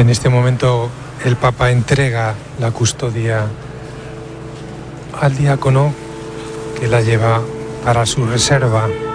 En este momento el Papa entrega la custodia al diácono que la lleva para su reserva.